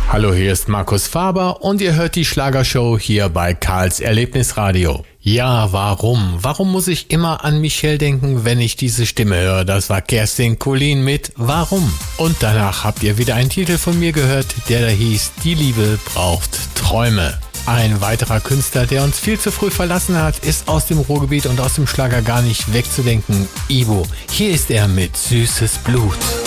Hallo, hier ist Markus Faber und ihr hört die Schlagershow hier bei Karls Erlebnisradio. Ja, warum? Warum muss ich immer an Michelle denken, wenn ich diese Stimme höre? Das war Kerstin Collin mit Warum? Und danach habt ihr wieder einen Titel von mir gehört, der da hieß Die Liebe braucht Träume. Ein weiterer Künstler, der uns viel zu früh verlassen hat, ist aus dem Ruhrgebiet und aus dem Schlager gar nicht wegzudenken. Ivo. Hier ist er mit Süßes Blut.